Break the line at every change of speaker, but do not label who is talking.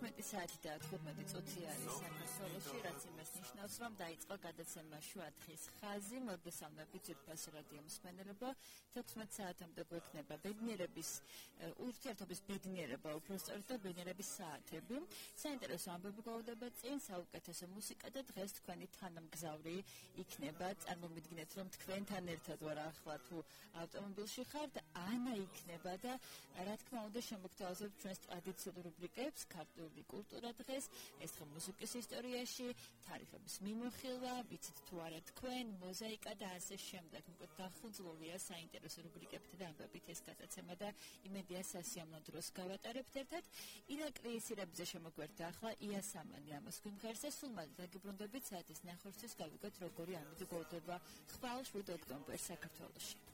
11 საათი და 15 წუთი არის საქართველოში, რაც იმას ნიშნავს, რომ დაიწყო გადაცემა შუა დღის ხაზი, მოგესალმებით ძვირფას რადიო მსმენელებო. 16 საათამდე გვექნება ბედნიერების ურთიერთობის ბედნიერება, უბრალოდ და ბედნიერების საათები. საინტერესო ამბები გვაუდება წინ, საუკეთესო მუსიკა და დღეს თქვენი თანამგზავრი იქნება. წარმოვიდგინეთ, რომ თქვენთან ერთად ვარ ახლა თუ ავტომობილში ხართ, ანა იქნება და რა თქმა უნდა შემოგთავაზებთ ჩვენს ტრადიციულ რუბრიკებს, ქართული კულტურა დღეს, ეს ხომ მუსიკის ისტორიაში, თარიღების მიმოხილვა, ვიცით თუ არა თქვენ, მოზაიკა და ასე შემდეგ. უკვე დახუძლულია საინტერესო რუბრიკებთან და ამბებით ეს გადაცემა და იმედია სასიამოვნო დროს გავატარებთ ერთად. ირაკლი სირაბიძე შემოგვერთა ახლა იასამანი ამას გვიმღერს და სულ მალე დაგიბრუნდებით საათის ნახევართვის გავიგოთ როგორი ამბები გვხვდება ხვალ 7 ოქტომბერს საქართველოში.